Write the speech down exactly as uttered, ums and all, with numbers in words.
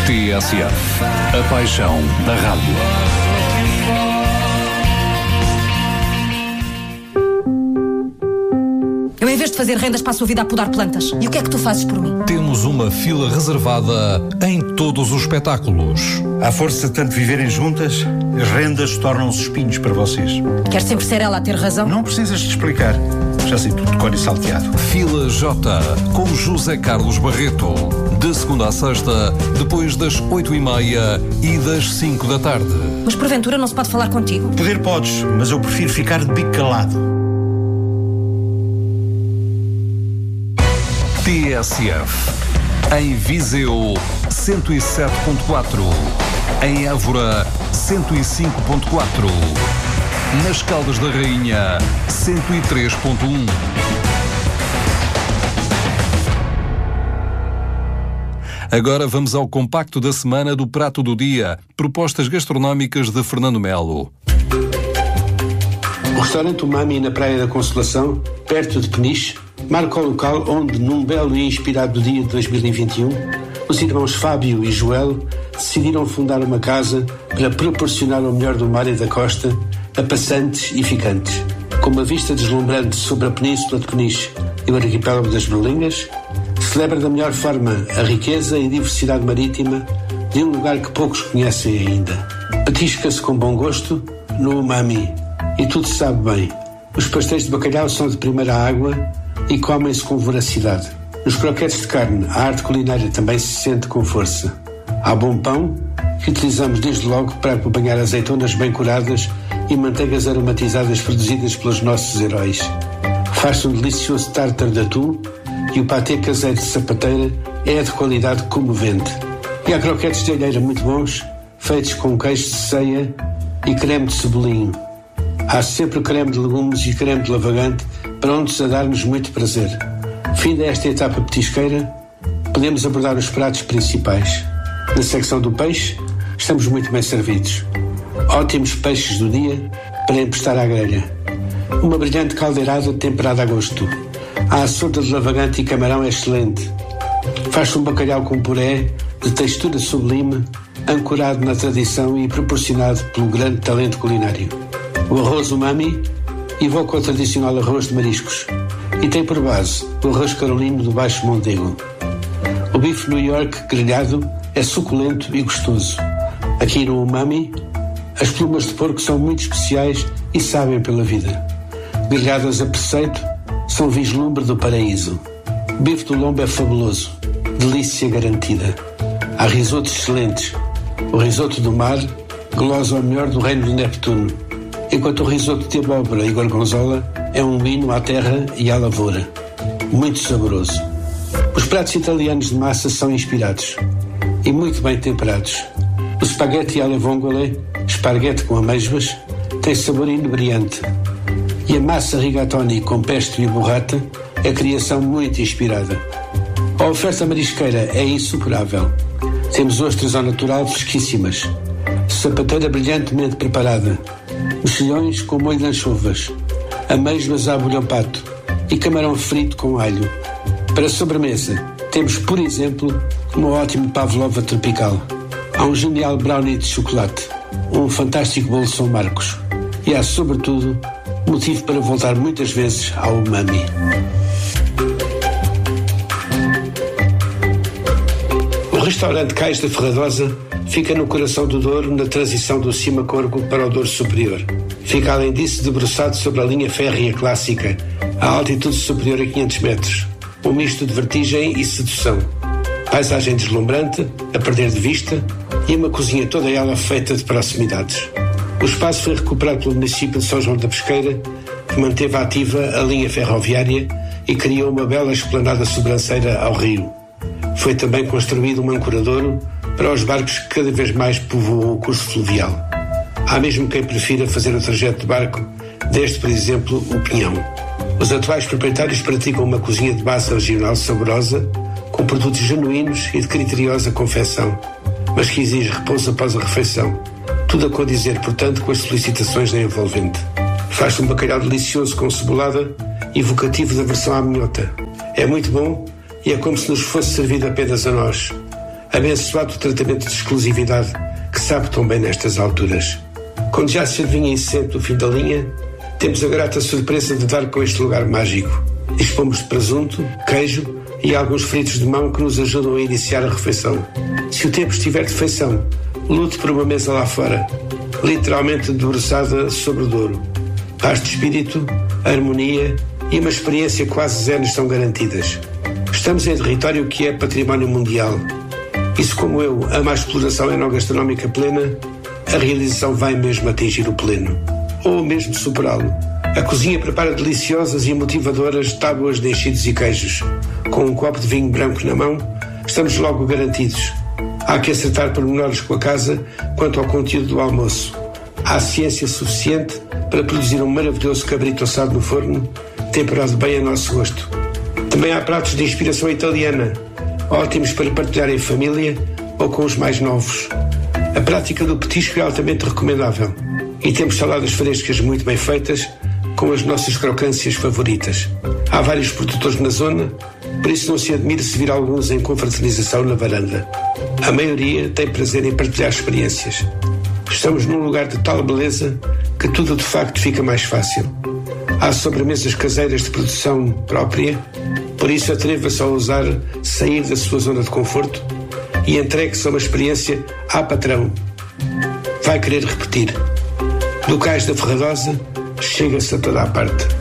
T S F, a paixão da rádio. Eu, em vez de fazer rendas, passo a vida a podar plantas. E o que é que tu fazes por mim? Temos uma fila reservada em todos os espetáculos. À força de tanto viverem juntas, as rendas tornam-se espinhos para vocês. Quer sempre ser ela a ter razão? Não precisas de explicar. Já sei tudo de cor e salteado. Fila J, com José Carlos Barreto. De segunda a sexta, depois das oito e meia e das cinco da tarde. Mas porventura não se pode falar contigo? Poder podes, mas eu prefiro ficar de bico calado. T S F, em Viseu, cento e sete ponto quatro, em Évora, cento e cinco ponto quatro, nas Caldas da Rainha, cento e três ponto um. Agora vamos ao compacto da semana do Prato do Dia, propostas gastronómicas de Fernando Melo. O restaurante Umami, na Praia da Consolação, perto de Peniche, marca o local onde, num belo e inspirado dia de dois mil e vinte e um, os irmãos Fábio e Joel decidiram fundar uma casa para proporcionar o melhor do mar e da costa a passantes e ficantes. Com uma vista deslumbrante sobre a península de Peniche e o arquipélago das Berlingas, celebra da melhor forma a riqueza e diversidade marítima de um lugar que poucos conhecem ainda. Petisca-se com bom gosto no Umami e tudo se sabe bem. Os pastéis de bacalhau são de primeira água e comem-se com voracidade. Nos croquetes de carne, a arte culinária também se sente com força. Há bom pão, que utilizamos desde logo para acompanhar azeitonas bem curadas e manteigas aromatizadas produzidas pelos nossos heróis. Faz-se um delicioso tártaro de atum e o patê caseiro de sapateira é de qualidade comovente. E há croquetes de alheira muito bons, feitos com queijo de ceia e creme de cebolinho. Há sempre creme de legumes e creme de lavagante, prontos a dar-nos muito prazer. Fim desta etapa petisqueira, podemos abordar os pratos principais. Na secção do peixe, estamos muito bem servidos. Ótimos peixes do dia para emprestar à grelha. Uma brilhante caldeirada temperada a gosto. A açorda de lavagante e camarão é excelente. Faz-se um bacalhau com puré de textura sublime, ancorado na tradição e proporcionado pelo grande talento culinário. O arroz Umami evoca o tradicional arroz de mariscos e tem por base o arroz carolino do Baixo Mondego. O bife New York grelhado é suculento e gostoso. Aqui no Umami, as plumas de porco são muito especiais e sabem pela vida. Grelhadas a preceito, são vislumbre do paraíso. O bife do lombo é fabuloso, delícia garantida. Há risotos excelentes. O risoto do mar glosa ao melhor do reino de Neptuno, enquanto o risoto de abóbora e gorgonzola é um hino à terra e à lavoura. Muito saboroso. Os pratos italianos de massa são inspirados e muito bem temperados. O spaghetti alle vongole, esparguete com amêijoas, tem sabor inebriante. E a massa rigatoni com pesto e burrata é criação muito inspirada. A oferta marisqueira é insuperável. Temos ostras ao natural fresquíssimas, sapateira brilhantemente preparada, mexilhões com molho de anchovas, amêijoas a bolhão pato e camarão frito com alho. Para sobremesa, temos, por exemplo, uma ótima pavlova tropical. Há um genial brownie de chocolate, um fantástico bolo São Marcos e há, sobretudo, motivo para voltar muitas vezes ao Umami. O restaurante Cais da Ferradosa fica no coração do Douro, na transição do Cima Corgo para o Douro Superior. Fica, além disso, debruçado sobre a linha férrea clássica, a altitude superior a quinhentos metros. Um misto de vertigem e sedução. Paisagem deslumbrante, a perder de vista, e uma cozinha toda ela feita de proximidades. O espaço foi recuperado pelo município de São João da Pesqueira, que manteve ativa a linha ferroviária e criou uma bela esplanada sobranceira ao rio. Foi também construído um ancoradouro para os barcos que cada vez mais povoam o curso fluvial. Há mesmo quem prefira fazer o trajeto de barco desde, por exemplo, o Pinhão. Os atuais proprietários praticam uma cozinha de base regional saborosa, com produtos genuínos e de criteriosa confecção, mas que exige repouso após a refeição. Tudo a condizer, portanto, com as solicitações da envolvente. Faz-se um bacalhau delicioso com cebolada, evocativo da versão à minhota. É muito bom e é como se nos fosse servido apenas a nós. Abençoado tratamento de exclusividade que sabe tão bem nestas alturas. Quando já se adivinha e se sente o fim da linha, temos a grata surpresa de dar com este lugar mágico. Dispomos de presunto, queijo e alguns fritos de mão que nos ajudam a iniciar a refeição. Se o tempo estiver de feição, lute por uma mesa lá fora, literalmente debruçada sobre o Douro. Paz de espírito, harmonia e uma experiência quase zen estão garantidas. Estamos em território que é património mundial. E se, como eu, ama a exploração enogastronómica plena, a realização vai mesmo atingir o pleno. Ou mesmo superá-lo. A cozinha prepara deliciosas e motivadoras tábuas de enchidos e queijos. Com um copo de vinho branco na mão, estamos logo garantidos. Há que acertar pormenores com a casa quanto ao conteúdo do almoço. Há ciência suficiente para produzir um maravilhoso cabrito assado no forno, temperado bem a nosso gosto. Também há pratos de inspiração italiana, ótimos para partilhar em família ou com os mais novos. A prática do petisco é altamente recomendável. E temos saladas frescas muito bem feitas, com as nossas crocâncias favoritas. Há vários produtores na zona, por isso não se admire se vir alguns em confraternização na varanda. A maioria tem prazer em partilhar experiências. Estamos num lugar de tal beleza que tudo de facto fica mais fácil. Há sobremesas caseiras de produção própria, por isso atreva-se a ousar sair da sua zona de conforto e entregue-se a uma experiência à patrão. Vai querer repetir. Do Cais da Ferradosa, chega-se a toda a parte.